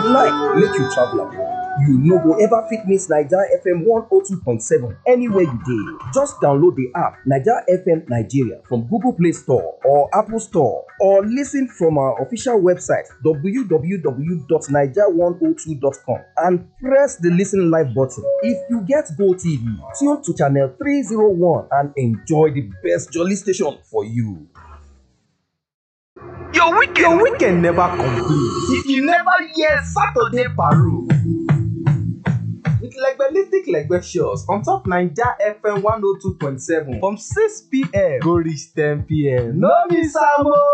like make you travel abroad. You no go ever fit miss Naija FM 102.7 anywhere you dey. Just download the app Naija FM Nigeria from Google Play Store or Apple Store, or listen from our official website www.naija102.com and press the listen live button. If you get Go TV, tune to channel 301 and enjoy the best jolly station for you. Your weekend never complete if you never hear Saturday Parole with Legbelistic Legbe shows on top Naija FM 102.7 from 6 p.m. go reach 10 p.m. No miss am o.